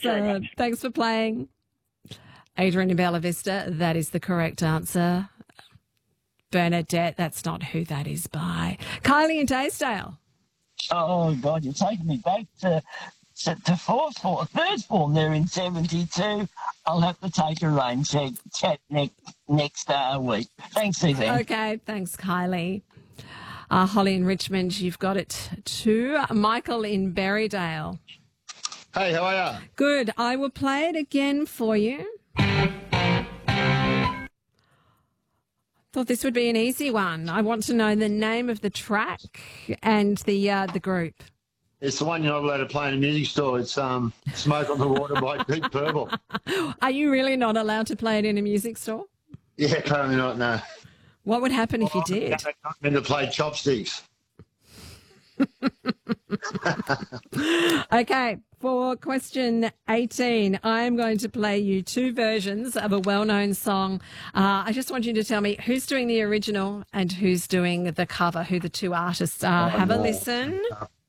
Thanks for playing. Adrian in Bella Vista, that is the correct answer. Bernadette, that's not who that is by. Kylie in Taysdale. Oh, God, you're taking me back to third form there in 72. I'll have to take a rain chat next week. Thanks, Suzanne. Okay, thanks, Kylie. Holly in Richmond, you've got it too. Michael in Berrydale. Hey, how are you? Good. I will play it again for you. Thought this would be an easy one. I want to know the name of the track and the group. It's the one you're not allowed to play in a music store. It's Smoke on the Water by Deep Purple. Are you really not allowed to play it in a music store? Yeah, apparently not, no. What would happen if you did? I'm not meant to play Chopsticks. Okay, for question 18, I'm going to play you two versions of a well-known song. I just want you to tell me who's doing the original and who's doing the cover, who the two artists are. Have a listen.